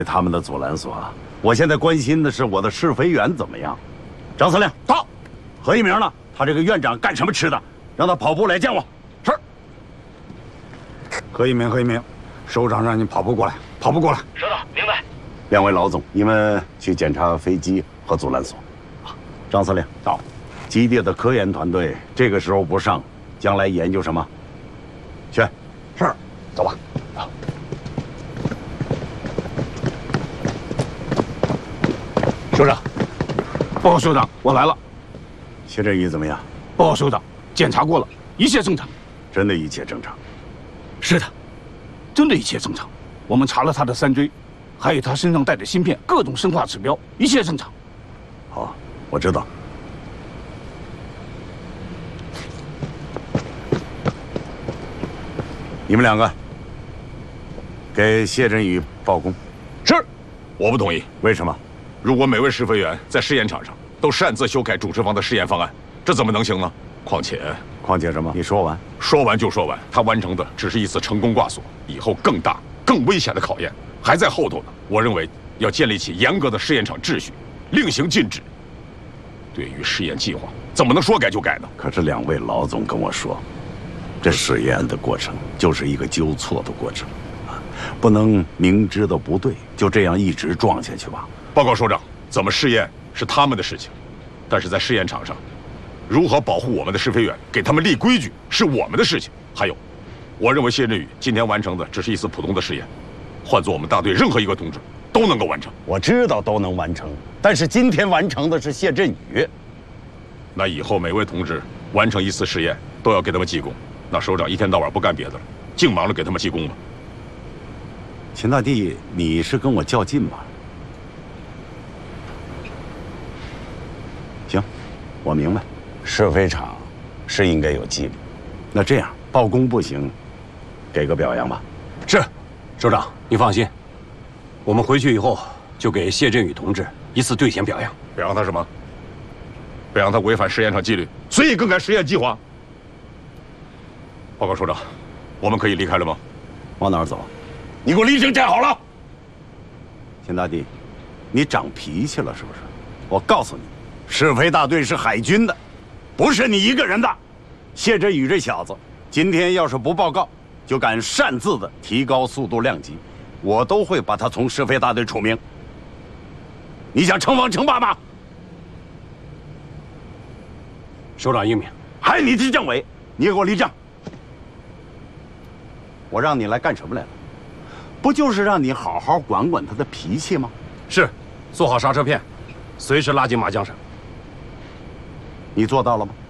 他们的阻拦所，我现在关心的是我的试飞员怎么样。张司令到，何一鸣呢？他这个院长干什么吃的？让他跑步来见我。是。 何一鸣，首长让你跑步过来，跑步过来。 收到，明白。 两位老总，你们去检查飞机和阻拦所。张司令到，基地的科研团队这个时候不上，将来研究什么？去。 是，走吧。 首长，报告首长，我来了。 谢振宇怎么样？ 报告首长，检查过了，一切正常。 真的一切正常。 是的，真的一切正常。我们查了他的3椎，还有他身上带的芯片，各种生化指标，一切正常。 好，我知道。你们两个给谢振宇报功。 是，我不同意。 为什么？ 如果每位试飞员在试验场上都擅自修改主持方的试验方案，这怎么能行呢？况且什么？你说完。 说完就说完。他完成的只是一次成功挂锁，以后更大、更危险的考验还在后头呢。我认为要建立起严格的试验场秩序，令行禁止。对于试验计划，怎么能说改就改呢？ 可是两位老总跟我说，这试验的过程就是一个纠错的过程，不能明知道不对就这样一直撞下去吧。 报告首长，怎么试验是他们的事情，但是在试验场上，如何保护我们的试飞员，给他们立规矩是我们的事情。还有，我认为谢振宇今天完成的只是一次普通的试验，换做我们大队任何一个同志都能够完成。 我知道都能完成，但是今天完成的是谢振宇。 那以后每位同志完成一次试验都要给他们记功。那首长一天到晚不干别的了，净忙着给他们记功吧。 秦大帝，你是跟我较劲吗？行，我明白，试飞场是应该有纪律。那这样报功不行，给个表扬吧。 是，首长，你放心，我们回去以后就给谢振宇同志一次兑现表扬。 表扬他什么？表扬他违反试验场纪律，随意更改实验计划。报告首长，我们可以离开了吗？ 往哪儿走？ 你给我立正站好了。 秦大帝，你长脾气了是不是？我告诉你，试飞大队是海军的，不是你一个人的。谢振宇这小子，今天要是不报告，就敢擅自的提高速度量级，我都会把他从试飞大队除名。你想称王称霸吗？ 首长英明。 还有你这政委，你也给我立正。我让你来干什么来了？不就是让你好好管管他的脾气吗？ 是，做好刹车片，随时拉进麻将上。 你做到了吗？